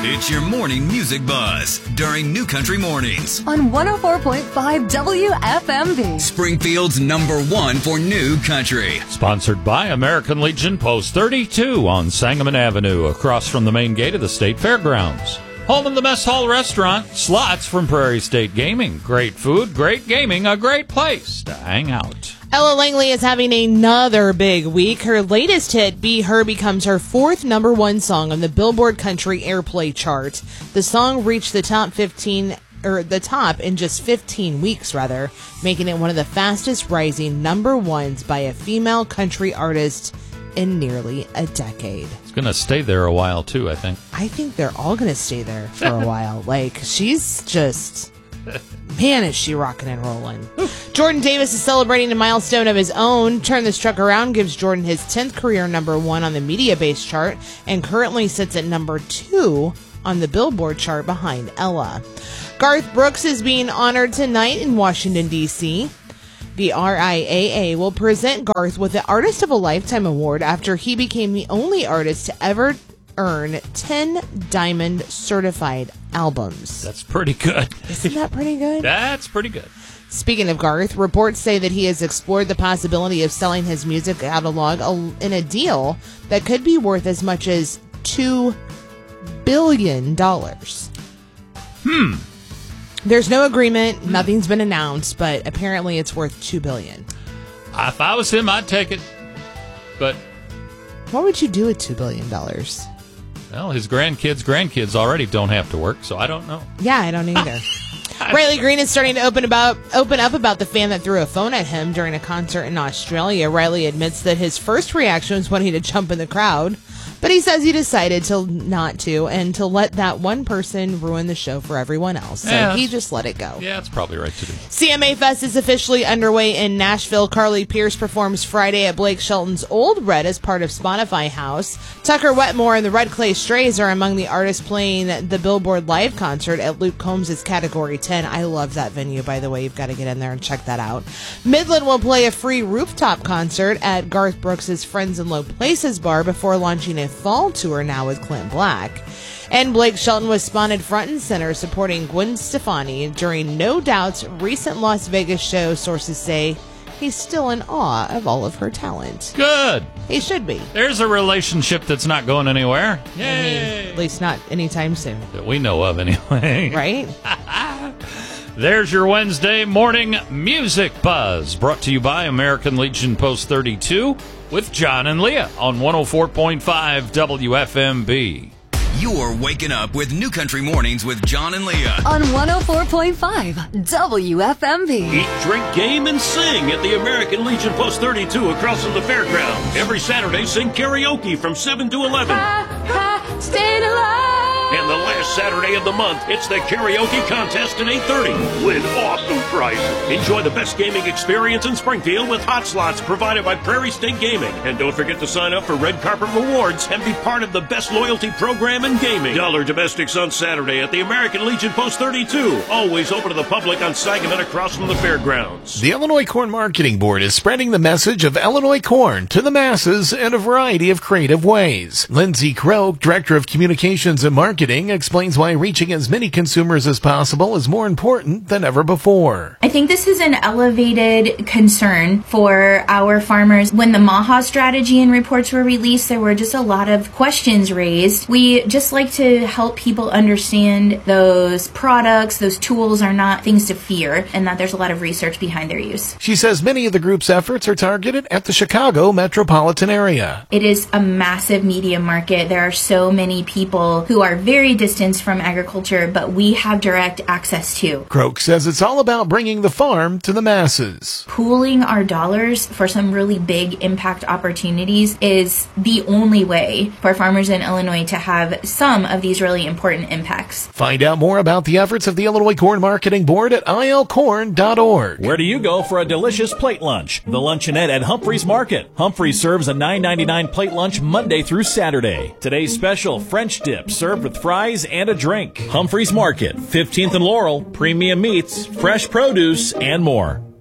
It's your morning music buzz during New Country Mornings on 104.5 WFMB. Springfield's #1 for New Country. Sponsored by American Legion Post 32 on Sangamon Avenue, across from the main gate of the State Fairgrounds. Home in the Mess Hall Restaurant, slots from Prairie State Gaming. Great food, great gaming, a great place to hang out. Ella Langley is having another big week. Her latest hit, Be Her, becomes her fourth #1 song on the Billboard Country Airplay chart. The song reached the top in just 15 weeks, making it one of the fastest rising #1s by a female country artist in nearly a decade. It's going to stay there a while, too, I think. I think they're all going to stay there for a while. She's just... Man, is she rocking and rolling. Jordan Davis is celebrating a milestone of his own. Turn This Truck Around gives Jordan his 10th career #1 on the media-based chart and currently sits at #2 on the Billboard chart behind Ella. Garth Brooks is being honored tonight in Washington, D.C. The RIAA will present Garth with the Artist of a Lifetime Award after he became the only artist to ever earn 10 Diamond certified albums. That's pretty good. Isn't that pretty good? That's pretty good. Speaking of Garth, reports say that he has explored the possibility of selling his music catalog in a deal that could be worth as much as $2 billion. There's no agreement. Nothing's been announced, but apparently it's worth $2 billion. If I was him, I'd take it. But what would you do with $2 billion? Well, his grandkids already don't have to work, so I don't know. Yeah, I don't either. Riley Green is starting to open up about the fan that threw a phone at him during a concert in Australia. Riley admits that his first reaction was wanting to jump in the crowd, but he says he decided not to and to let that one person ruin the show for everyone else. So he just let it go. Yeah, that's probably right to do. CMA Fest is officially underway in Nashville. Carly Pearce performs Friday at Blake Shelton's Old Red as part of Spotify House. Tucker Wetmore and the Red Clay Strays are among the artists playing the Billboard Live concert at Luke Combs' Category 10. I love that venue, by the way. You've got to get in there and check that out. Midland will play a free rooftop concert at Garth Brooks' Friends in Low Places bar before launching a fall tour now with Clint Black. And Blake Shelton was spotted front and center supporting Gwen Stefani during No Doubt's recent Las Vegas show. Sources say he's still in awe of all of her talent. Good. He should be. There's a relationship that's not going anywhere. Yay. At least not anytime soon. That we know of, anyway. Right? There's your Wednesday morning music buzz, brought to you by American Legion Post 32 with John and Leah on 104.5 WFMB. You're waking up with New Country Mornings with John and Leah on 104.5 WFMB. Eat, drink, game, and sing at the American Legion Post 32 across from the fairgrounds. Every Saturday, sing karaoke from 7 to 11. Staying alive. And the last Saturday of the month, it's the karaoke contest at 8:30 with awesome prizes. Enjoy the best gaming experience in Springfield with hot slots provided by Prairie State Gaming. And don't forget to sign up for Red Carpet Rewards and be part of the best loyalty program in gaming. Dollar Domestics on Saturday at the American Legion Post 32. Always open to the public on Sangamon across from the fairgrounds. The Illinois Corn Marketing Board is spreading the message of Illinois corn to the masses in a variety of creative ways. Lindsay Croak, Director of Communications and Marketing, explains why reaching as many consumers as possible is more important than ever before. I think this is an elevated concern for our farmers. When the MAHA strategy and reports were released, there were just a lot of questions raised. We just like to help people understand those products, those tools are not things to fear, and that there's a lot of research behind their use. She says many of the group's efforts are targeted at the Chicago metropolitan area. It is a massive media market. There are so many people who are very distanced from agriculture, but we have direct access to. Croak says it's all about bringing the farm to the masses. Pooling our dollars for some really big impact opportunities is the only way for farmers in Illinois to have some of these really important impacts. Find out more about the efforts of the Illinois Corn Marketing Board at ilcorn.org. Where do you go for a delicious plate lunch? The Luncheonette at Humphreys Market. Humphreys serves a $9.99 plate lunch Monday through Saturday. Today's special, French dip served with fries and a drink. Humphreys Market, 15th and Laurel, premium meats, fresh produce, and more.